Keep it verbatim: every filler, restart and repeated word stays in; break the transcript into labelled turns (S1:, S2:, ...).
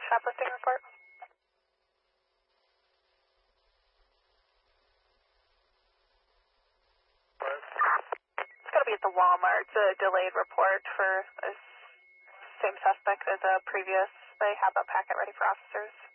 S1: shoplifting report. It's going to be at the Walmart. It's a delayed report for the same suspect as a previous. They have a packet ready for officers.